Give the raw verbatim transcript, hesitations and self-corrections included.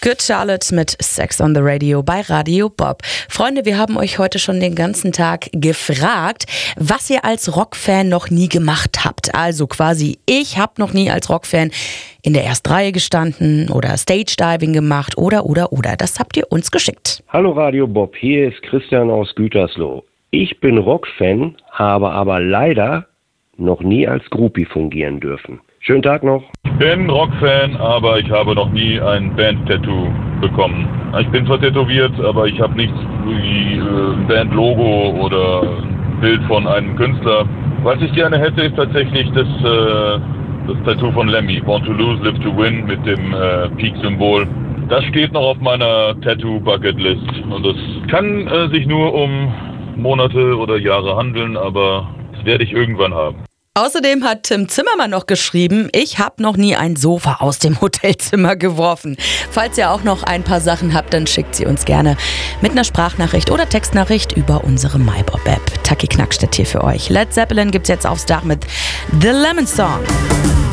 Good Charlotte mit Sex on the Radio bei Radio Bob. Freunde, wir haben euch heute schon den ganzen Tag gefragt, was ihr als Rockfan noch nie gemacht habt. Also quasi, ich habe noch nie als Rockfan in der ersten Reihe gestanden oder Stage-Diving gemacht oder, oder, oder. Das habt ihr uns geschickt. Hallo Radio Bob, hier ist Christian aus Gütersloh. Ich bin Rockfan, habe aber leider noch nie als Groupie fungieren dürfen. Schönen Tag noch. Ich bin Rockfan, aber ich habe noch nie ein Band-Tattoo bekommen. Ich bin zwar tätowiert, aber ich habe nichts wie ein Band-Logo oder ein Bild von einem Künstler. Was ich gerne hätte, ist tatsächlich das, äh, das Tattoo von Lemmy. Born to Lose, Live to Win mit dem äh, Peak-Symbol. Das steht noch auf meiner Tattoo-Bucket-List. Und es kann äh, sich nur um Monate oder Jahre handeln, aber das werde ich irgendwann haben. Außerdem hat Tim Zimmermann noch geschrieben, ich habe noch nie ein Sofa aus dem Hotelzimmer geworfen. Falls ihr auch noch ein paar Sachen habt, dann schickt sie uns gerne mit einer Sprachnachricht oder Textnachricht über unsere MyBob-App. Taki Knackstedt hier für euch. Led Zeppelin gibt's jetzt aufs Dach mit The Lemon Song.